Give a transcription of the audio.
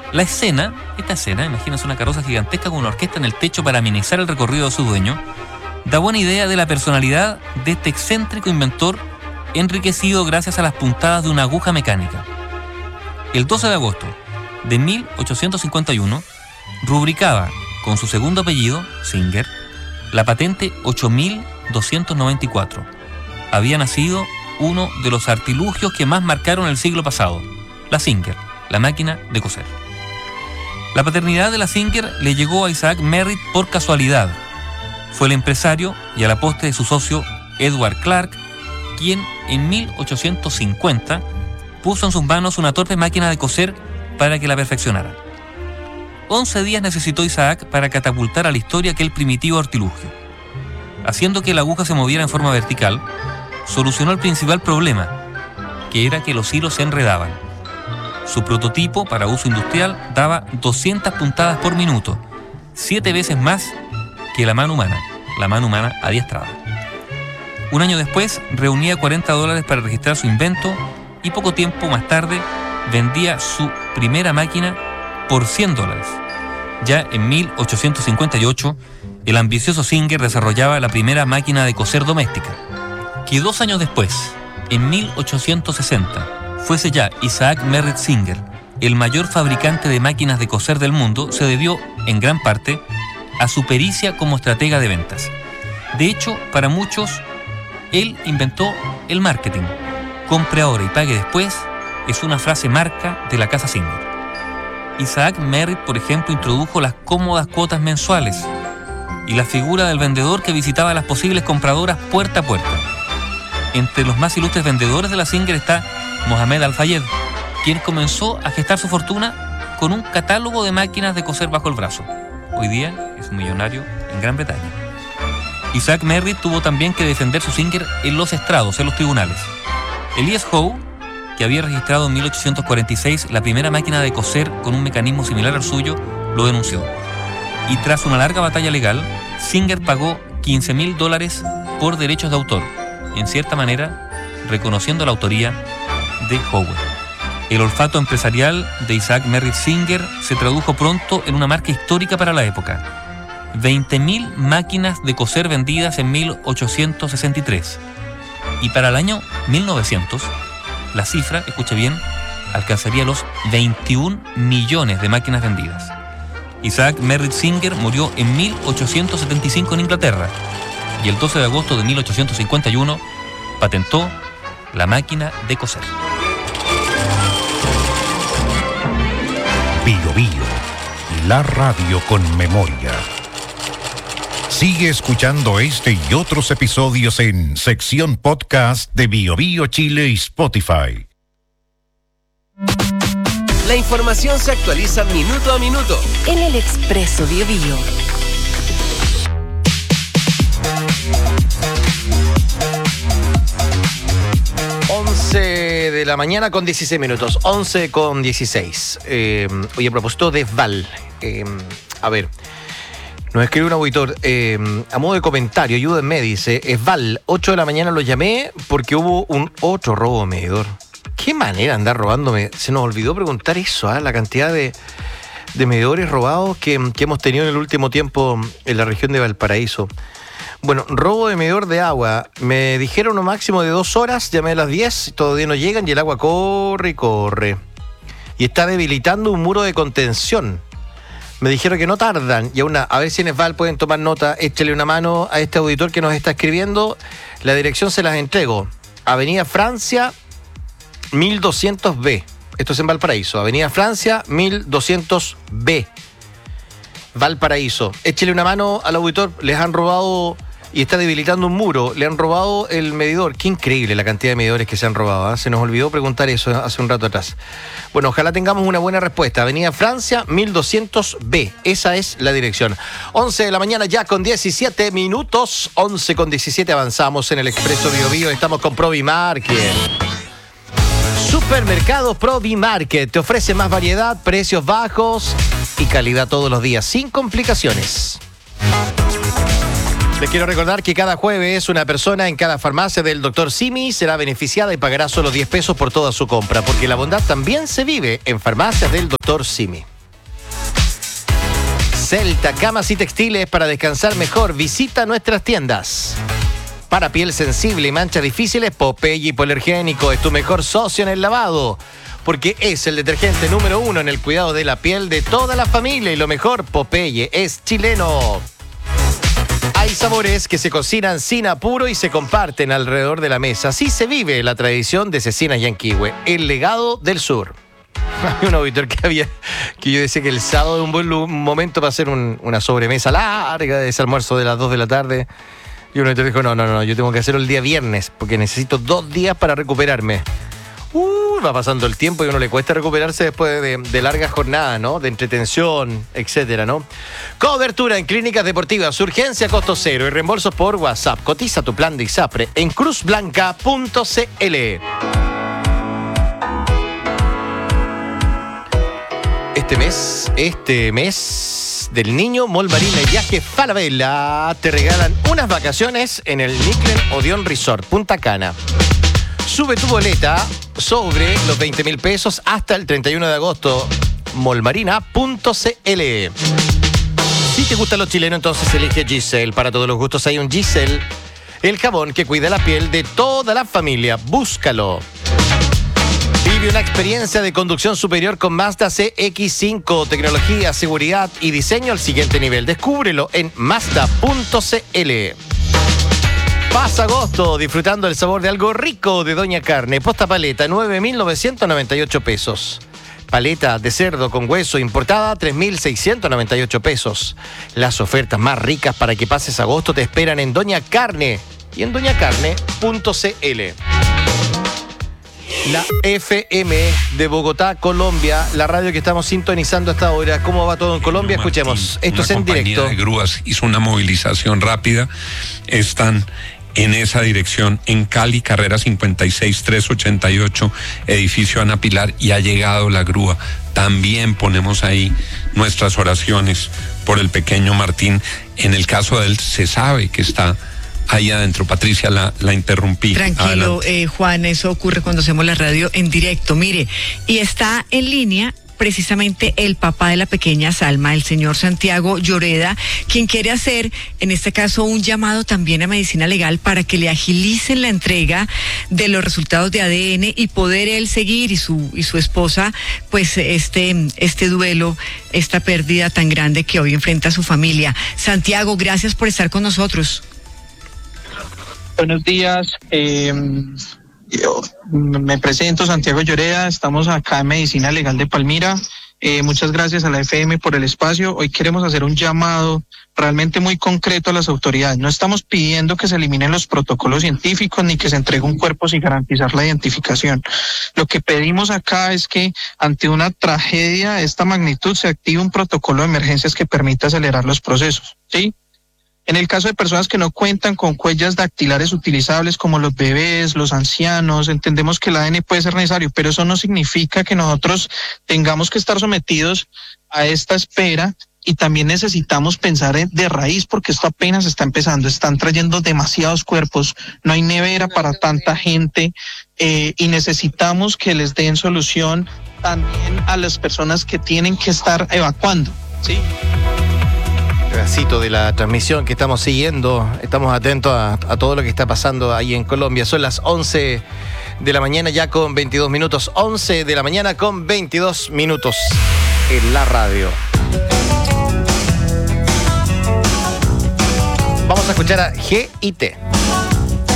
Esta escena, imagínense una carroza gigantesca con una orquesta en el techo para amenizar el recorrido de su dueño, da buena idea de la personalidad de este excéntrico inventor enriquecido gracias a las puntadas de una aguja mecánica. El 12 de agosto de 1851 rubricaba con su segundo apellido, Singer, la patente 8294. Había nacido uno de los artilugios que más marcaron el siglo pasado, la Singer, la máquina de coser. La paternidad de la Singer le llegó a Isaac Merritt por casualidad. Fue el empresario y a la postre de su socio Edward Clark, quien en 1850 puso en sus manos una torpe máquina de coser para que la perfeccionara. 11 días necesitó Isaac para catapultar a la historia aquel primitivo artilugio. Haciendo que la aguja se moviera en forma vertical, solucionó el principal problema, que era que los hilos se enredaban. Su prototipo para uso industrial daba 200 puntadas por minuto, 7 veces más que la mano humana adiestrada. Un año después reunía $40 para registrar su invento y poco tiempo más tarde vendía su primera máquina por $100. Ya en 1858, el ambicioso Singer desarrollaba la primera máquina de coser doméstica. Que 2 años después, en 1860, fuese ya Isaac Merritt Singer el mayor fabricante de máquinas de coser del mundo se debió, en gran parte, a su pericia como estratega de ventas. De hecho, para muchos, él inventó el marketing. Compre ahora y pague después es una frase marca de la casa Singer. Isaac Merritt, por ejemplo, introdujo las cómodas cuotas mensuales y la figura del vendedor que visitaba a las posibles compradoras puerta a puerta. Entre los más ilustres vendedores de la Singer está Mohamed Al-Fayed, quien comenzó a gestar su fortuna con un catálogo de máquinas de coser bajo el brazo. Hoy día es un millonario en Gran Bretaña. Isaac Merritt tuvo también que defender su Singer en los estrados, en los tribunales. Elias Howe, que había registrado en 1846 la primera máquina de coser con un mecanismo similar al suyo, lo denunció. Y tras una larga batalla legal, Singer pagó $15,000 por derechos de autor, en cierta manera reconociendo la autoría de Howe. El olfato empresarial de Isaac Merritt Singer se tradujo pronto en una marca histórica para la época. 20.000 máquinas de coser vendidas en 1863. Y para el año 1900, la cifra, escuche bien, alcanzaría los 21 millones de máquinas vendidas. Isaac Merritt Singer murió en 1875 en Inglaterra y el 12 de agosto de 1851 patentó la máquina de coser. Bio Bio, la radio con memoria. Sigue escuchando este y otros episodios en sección podcast de Bio Bio Chile y Spotify. La información se actualiza minuto a minuto en el Expreso Bio Bio. De la mañana con 16 minutos, 11 con 16. Oye, a propósito de Esval, a ver, nos escribe un auditor, a modo de comentario, ayúdenme, dice, Esval, 8 de la mañana lo llamé porque hubo un otro robo de medidor. Qué manera de andar robándome, se nos olvidó preguntar eso, la cantidad de medidores robados que hemos tenido en el último tiempo en la región de Valparaíso. Bueno, robo de medidor de agua. Me dijeron un máximo de 2 horas, llamé a las 10, todavía no llegan y el agua corre y corre. Y está debilitando un muro de contención. Me dijeron que no tardan. Y a ver si en Esval pueden tomar nota, échale una mano a este auditor que nos está escribiendo. La dirección se las entrego. Avenida Francia, 1200B. Esto es en Valparaíso. Avenida Francia, 1200B. Valparaíso. Échele una mano al auditor. Les han robado y está debilitando un muro. Le han robado el medidor. Qué increíble la cantidad de medidores que se han robado. Se nos olvidó preguntar eso hace un rato atrás. Bueno, ojalá tengamos una buena respuesta. Avenida Francia, 1200B. Esa es la dirección. 11 de la mañana ya con 17 minutos. 11 con 17 avanzamos en el Expreso Bio Bio. Estamos con Provimarket. Supermercados Provimarket te ofrece más variedad, precios bajos y calidad todos los días, sin complicaciones. Les quiero recordar que cada jueves una persona en cada farmacia del Dr. Simi será beneficiada y pagará solo $10 por toda su compra, porque la bondad también se vive en farmacias del Dr. Simi. Celta, camas y textiles para descansar mejor. Visita nuestras tiendas. Para piel sensible y manchas difíciles, Popeye Hipoalergénico es tu mejor socio en el lavado, porque es el detergente número 1 en el cuidado de la piel de toda la familia. Y lo mejor, Popeye es chileno. Hay sabores que se cocinan sin apuro y se comparten alrededor de la mesa. Así se vive la tradición de Cecinas Yanquihue, el legado del sur. Hay un auditor que yo decía que el sábado es un buen momento para hacer una sobremesa larga de ese almuerzo de las 2 de la tarde. Y un auditor dijo, no, yo tengo que hacerlo el día viernes, porque necesito 2 días para recuperarme. Va pasando el tiempo y a uno le cuesta recuperarse después de largas jornadas, ¿no? De entretención, etcétera, ¿no? Cobertura en clínicas deportivas, urgencia, costo cero y reembolsos por WhatsApp. Cotiza tu plan de ISAPRE en cruzblanca.cl. Este mes del niño, Mall Marina y Viaje Falabella te regalan unas vacaciones en el Nickel Odeon Resort Punta Cana. Sube tu boleta sobre los 20.000 pesos hasta el 31 de agosto. Mallmarina.cl. Si te gustan los chilenos, entonces elige Giselle. Para todos los gustos hay un Giselle, el jabón que cuida la piel de toda la familia. Búscalo. Vive una experiencia de conducción superior con Mazda CX-5. Tecnología, seguridad y diseño al siguiente nivel. Descúbrelo en Mazda.cl. Pasa agosto disfrutando el sabor de algo rico de Doña Carne. Posta paleta, 9.998 pesos. Paleta de cerdo con hueso importada, 3.698 pesos. Las ofertas más ricas para que pases agosto te esperan en Doña Carne y en doñacarne.cl. La FM de Bogotá, Colombia, la radio que estamos sintonizando hasta ahora. ¿Cómo va todo en Colombia? Escuchemos. Esto es en directo. Una compañía de grúas hizo una movilización rápida. Están en esa dirección en Cali, carrera 56-388, edificio Ana Pilar, y ha llegado la grúa. También ponemos ahí nuestras oraciones por el pequeño Martín. En el caso de él, se sabe que está ahí adentro. Patricia, la interrumpí. Tranquilo, Juan, eso ocurre cuando hacemos la radio en directo. Mire, y está en línea precisamente el papá de la pequeña Salma, el señor Santiago Lloreda, quien quiere hacer, en este caso, un llamado también a Medicina Legal para que le agilicen la entrega de los resultados de ADN y poder él seguir y su esposa, pues este duelo, esta pérdida tan grande que hoy enfrenta a su familia. Santiago, gracias por estar con nosotros. Buenos días, yo me presento, Santiago Lloreda, estamos acá en Medicina Legal de Palmira. Muchas gracias a la FM por el espacio. Hoy queremos hacer un llamado realmente muy concreto a las autoridades. No estamos pidiendo que se eliminen los protocolos científicos ni que se entregue un cuerpo sin garantizar la identificación. Lo que pedimos acá es que ante una tragedia de esta magnitud se active un protocolo de emergencias que permita acelerar los procesos, ¿sí? En el caso de personas que no cuentan con huellas dactilares utilizables como los bebés, los ancianos, entendemos que el ADN puede ser necesario, pero eso no significa que nosotros tengamos que estar sometidos a esta espera, y también necesitamos pensar de raíz porque esto apenas está empezando. Están trayendo demasiados cuerpos, no hay nevera para tanta gente y necesitamos que les den solución también a las personas que tienen que estar evacuando, ¿sí? Pedacito de la transmisión que estamos siguiendo, estamos atentos a todo lo que está pasando ahí en Colombia. Son las 11 de la mañana ya con 22 minutos, 11 de la mañana con 22 minutos en la radio. Vamos a escuchar a G&T.